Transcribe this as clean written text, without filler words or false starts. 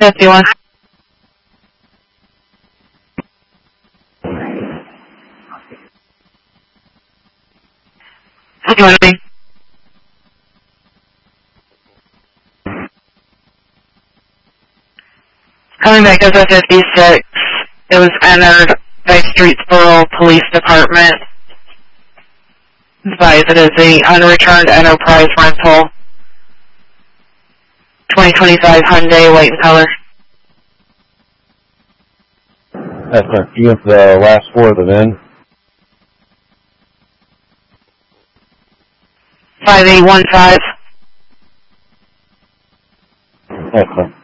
51. You want me? Coming back as a 56. It was entered by Streetsboro Police Department. Advised it is the unreturned enterprise rental. 2025 Hyundai, white in color. That's right. You have the last four of the VIN. 5815. That's right.